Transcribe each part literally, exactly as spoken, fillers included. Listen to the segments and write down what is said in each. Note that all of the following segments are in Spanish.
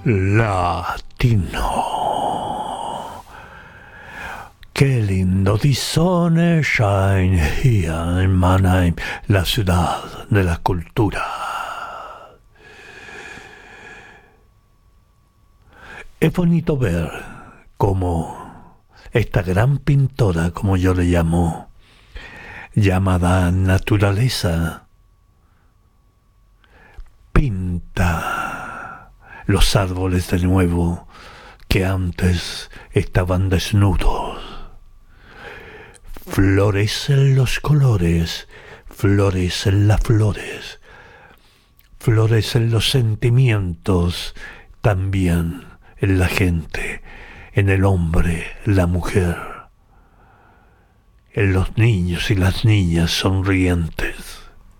Latino. Qué lindo the sun shine here in Mannheim, la ciudad de la cultura. Es bonito ver cómo esta gran pintora, como yo le llamo, llamada naturaleza, pinta los árboles de nuevo que antes estaban desnudos. Florecen los colores, florecen las flores, florecen los sentimientos también en la gente, en el hombre, la mujer, en los niños y las niñas sonrientes.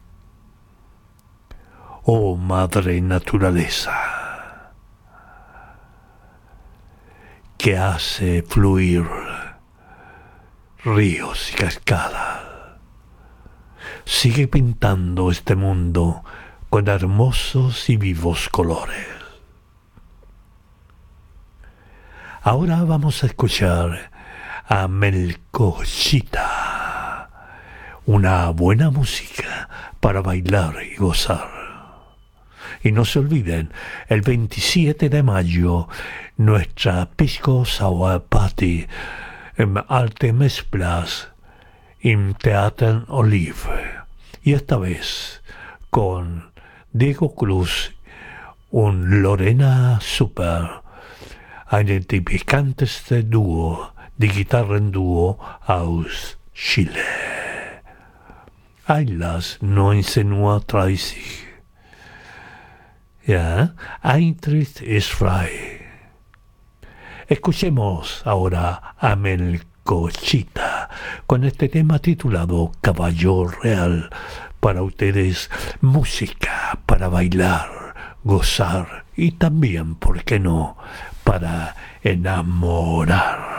Oh Madre Naturaleza, que hace fluir ríos y cascadas, sigue pintando este mundo con hermosos y vivos colores. Ahora vamos a escuchar a Melcochita, una buena música para bailar y gozar. Y no se olviden, el veintisiete de mayo, nuestra Pisco Sour Party en Artemisplatz im Theater Olive. Y esta vez con Diego Cruz und Lorena Super, ein die bekannteste Duo, die Gitarrenduo aus Chile. Einlass neunzehnhundertdreißig. Ja, Eintritt ist frei. Escuchemos ahora a Melcochita con este tema titulado Caballo Real. Para ustedes, música para bailar, gozar y también, ¿por qué no?, para enamorar.